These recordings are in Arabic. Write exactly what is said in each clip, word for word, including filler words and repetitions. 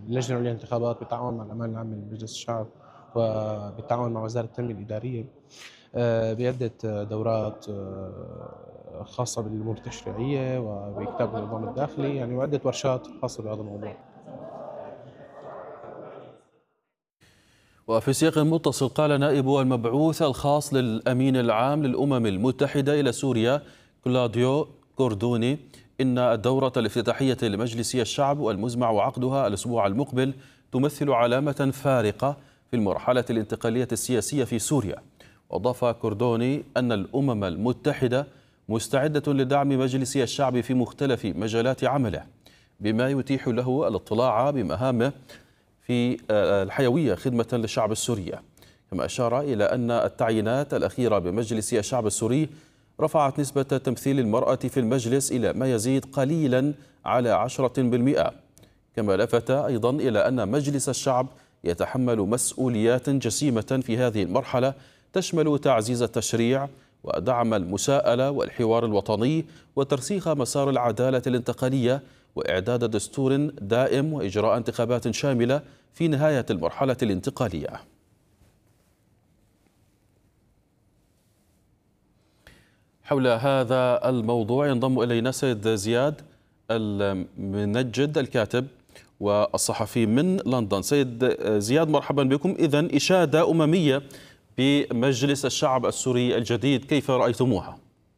اللجنة العليا للانتخابات بالتعاون مع الأمانة العامة لمجلس الشعب وبالتعاون مع وزارة التنمية الإدارية آآ بعدة دورات آآ خاصة بالأمور التشريعية وبكتاب النظام الداخلي، يعني وعدة ورشات خاصة بهذا الموضوع. وفي سياق متصل، قال نائب المبعوث الخاص للأمين العام للأمم المتحدة إلى سوريا كلاديو كوردوني إن الدورة الافتتاحية لمجلس الشعب والمزمع عقدها الأسبوع المقبل تمثل علامة فارقة في المرحلة الانتقالية السياسية في سوريا. وأضاف كوردوني أن الأمم المتحدة مستعدة لدعم مجلس الشعب في مختلف مجالات عمله بما يتيح له الاطلاع بمهامه في الحيوية خدمة للشعب السوري. كما أشار إلى أن التعيينات الأخيرة بمجلس الشعب السوري رفعت نسبة تمثيل المرأة في المجلس إلى ما يزيد قليلا على عشرة بالمئة. كما لفت أيضا إلى أن مجلس الشعب يتحمل مسؤوليات جسيمة في هذه المرحلة تشمل تعزيز التشريع ودعم المساءلة والحوار الوطني وترسيخ مسار العدالة الانتقالية وإعداد دستور دائم وإجراء انتخابات شاملة في نهاية المرحلة الانتقالية. حول هذا الموضوع ينضم إلينا سيد زياد المنجد الكاتب والصحفي من لندن. سيد زياد، مرحبا بكم. إذن إشادة أممية بمجلس الشعب السوري الجديد، كيف رأيتموها؟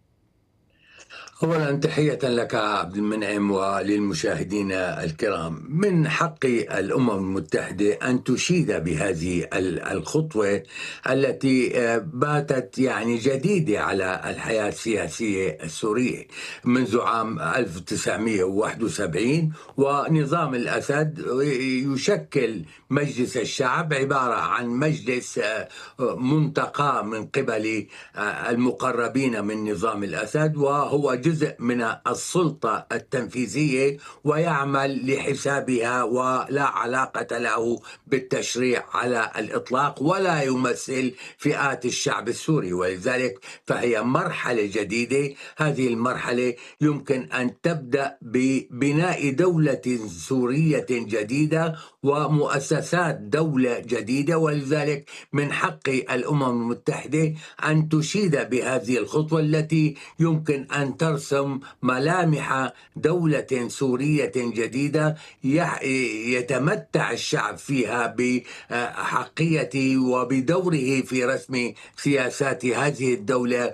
أولا تحية لك عبد المنعم وللمشاهدين الكرام. من حق الأمم المتحدة أن تشيد بهذه الخطوة التي باتت يعني جديدة على الحياة السياسية السورية منذ عام ألف وتسعمئة وواحد وسبعين، ونظام الأسد يشكل مجلس الشعب عبارة عن مجلس منتقى من قبل المقربين من نظام الأسد، وهو جزء من السلطة التنفيذية ويعمل لحسابها ولا علاقة له بالتشريع على الإطلاق، ولا يمثل فئات الشعب السوري. ولذلك فهي مرحلة جديدة. هذه المرحلة يمكن أن تبدأ ببناء دولة سورية جديدة ومؤسسات دولة جديدة، ولذلك من حق الأمم المتحدة أن تشيد بهذه الخطوة التي يمكن أن ترسم ملامح دولة سورية جديدة يتمتع الشعب فيها بحقيته وبدوره في رسم سياسات هذه الدولة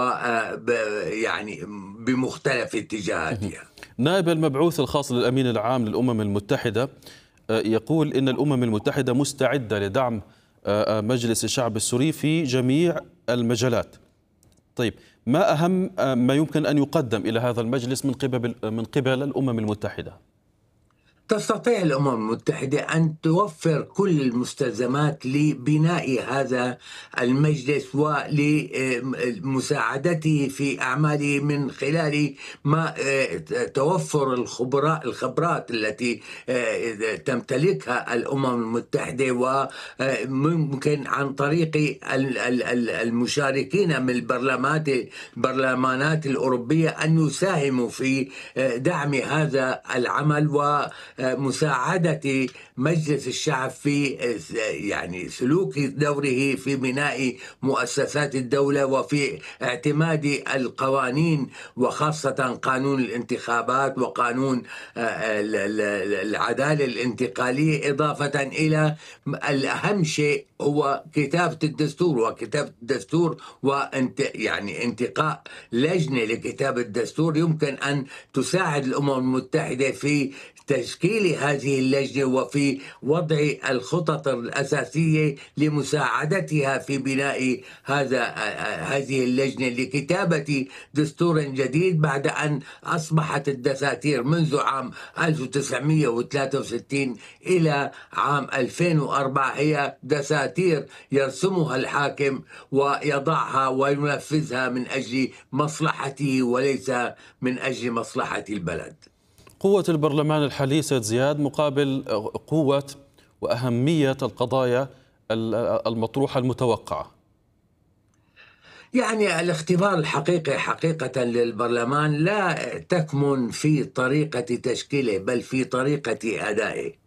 ويعني بمختلف اتجاهاتها. نائب المبعوث الخاص للأمين العام للأمم المتحدة يقول إن الأمم المتحدة مستعدة لدعم مجلس الشعب السوري في جميع المجالات. طيب، ما أهم ما يمكن أن يقدم إلى هذا المجلس من قبل من قبل الأمم المتحدة؟ تستطيع الأمم المتحدة أن توفر كل المستلزمات لبناء هذا المجلس ولمساعدته في أعماله من خلال ما توفر الخبراء الخبرات التي تمتلكها الأمم المتحدة، وممكن عن طريق المشاركين من البرلمانات البرلمانات الأوروبية أن يساهموا في دعم هذا العمل و مساعدة مجلس الشعب في يعني سلوك دوره في بناء مؤسسات الدولة وفي اعتماد القوانين، وخاصة قانون الانتخابات وقانون العدالة الانتقالية، إضافة إلى الأهم شيء هو كتابة الدستور. وكتابة الدستور وانت يعني انتقاء لجنة لكتابة الدستور يمكن أن تساعد الأمم المتحدة في تشكيل هذه اللجنة وفي وضع الخطط الأساسية لمساعدتها في بناء هذا هذه اللجنة لكتابة دستور جديد، بعد أن أصبحت الدساتير منذ عام ألف وتسعمئة وثلاثة وستين إلى عام ألفين وأربعة هي دساتير يرسمها الحاكم ويضعها وينفذها من أجل مصلحته وليس من أجل مصلحة البلد. قوة البرلمان الحالي سيد زياد مقابل قوة وأهمية القضايا المطروحة المتوقعة. يعني الاختبار الحقيقي حقيقة للبرلمان لا تكمن في طريقة تشكيله بل في طريقة أدائه.